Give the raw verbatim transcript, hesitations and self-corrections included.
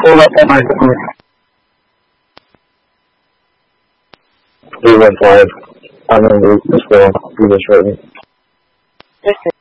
pull up on my phone. three one five. I'm going to move this one. Do this right.